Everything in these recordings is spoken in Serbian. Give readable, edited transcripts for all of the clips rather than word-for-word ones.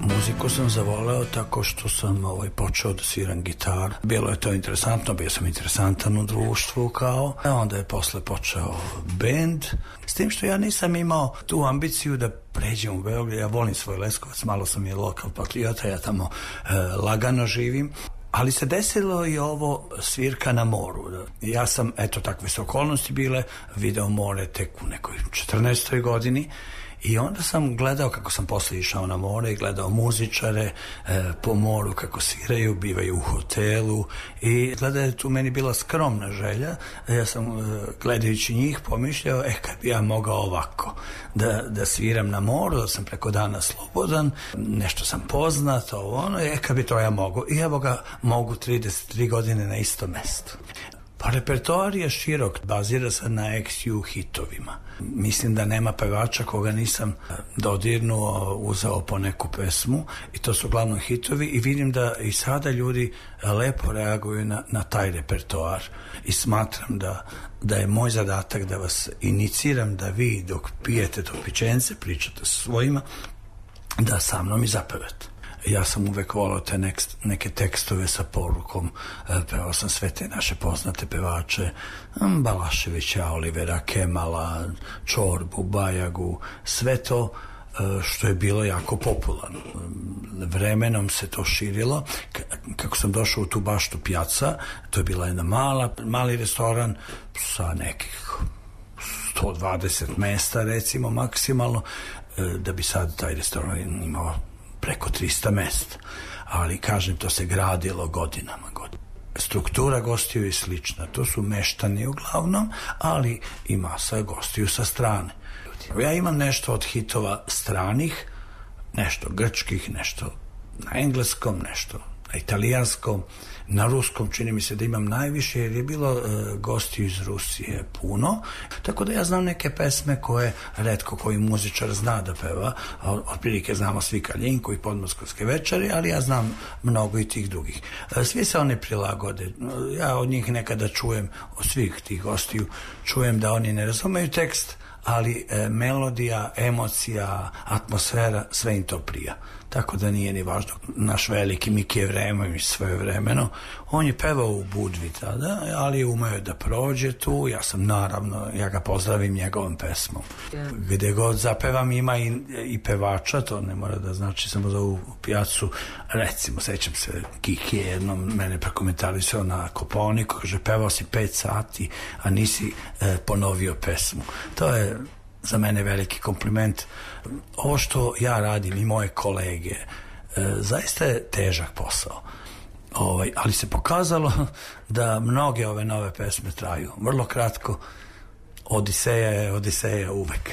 Muziku sam zavoleo tako što sam počeo da sviram gitaru. Bilo je to interesantno, bio sam interesantan u društvu kao. Onda je posle počeo bend. S tim što ja nisam imao tu ambiciju da pređem u Beograd. Ja volim svoj Leskovac, malo sam je lokal patriota, ja tamo lagano živim. Ali se desilo i ovo svirka na moru. Ja sam, eto, takve su okolnosti bile, video more tek u nekoj 14. godini. I onda sam gledao kako sam posle išao na more i gledao muzičare po moru kako sviraju, bivaju u hotelu i gleda je tu meni bila skromna želja. Ja sam gledajući njih pomišljao, kad bi ja mogao ovako da sviram na moru, da sam preko dana slobodan, nešto sam poznat, kad bi to ja mogao. I evo ga, mogu 33 godine na isto mesto. Pa repertoar je širok, bazira se na XU hitovima. Mislim da nema pevača koga nisam dodirnuo, uzeo po neku pesmu i to su uglavnom hitovi i vidim da i sada ljudi lepo reaguju na taj repertoar i smatram da je moj zadatak da vas iniciram da vi dok pijete topičence, pričate sa svojima, da sa mnom i zapevate. Ja sam uvek volao te neke tekstove sa porukom, pevao sam sve te naše poznate pevače, Balaševića, Olivera, Kemala, Čorbu, Bajagu, sve to što je bilo jako popularno. Vremenom se to širilo. Kako sam došao u tu baštu Pijaca, to je bila jedna mali restoran sa nekih 120 mesta, recimo, maksimalno, da bi sad taj restoran imao preko 300 mesta, ali kažem, to se gradilo godinama. Struktura gostiju je slična, to su meštani uglavnom, ali i masa gostiju sa strane. Ja imam nešto od hitova stranih, nešto grčkih, nešto na engleskom, nešto na italijanskom, na ruskom čini mi se da imam najviše jer je bilo gostiju iz Rusije puno, tako da ja znam neke pesme koje retko koji muzičar zna da peva, a otprilike znamo svi Kaljinku i Podmoskovske večeri, ali ja znam mnogo i tih drugih. Svi se oni prilagode, ja od njih nekada čujem, od svih tih gostiju čujem da oni ne razumeju tekst, ali melodija, emocija, atmosfera, sve im to prija. Tako da nije ni važno. Naš veliki Miki Evremović svojevremeno, on je pevao u Budvi tada, ali umeo da prođe tu, ja ga pozdravim njegovom pesmom. Gde god zapevam ima i pevača, to ne mora da znači samo za ovu Pijacu, recimo, sećam se, Kiki je jednom mene prekomentarisao na Kopaoniku, kaže, pevao si 5 sati, a nisi ponovio pesmu. To je za mene veliki kompliment. Ovo što ja radim i moje kolege, zaista je težak posao. Ali se pokazalo da mnoge ove nove pesme traju vrlo kratko. Odiseja je Odiseja uvek.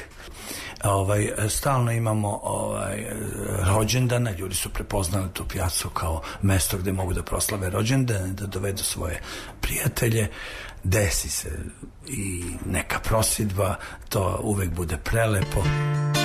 Stalno imamo rođendane, ljudi su prepoznali tu Pijacu kao mesto gde mogu da proslave rođendane, da dovedu svoje prijatelje, desi se i neka prosidba, to uvek bude prelepo.